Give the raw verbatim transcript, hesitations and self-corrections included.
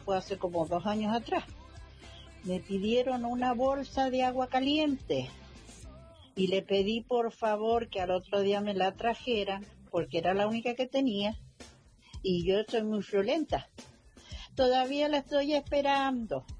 fue hace como dos años atrás. Me pidieron una bolsa de agua caliente y le pedí por favor que al otro día me la trajeran, porque era la única que tenía, y yo soy muy friolenta. Todavía la estoy esperando.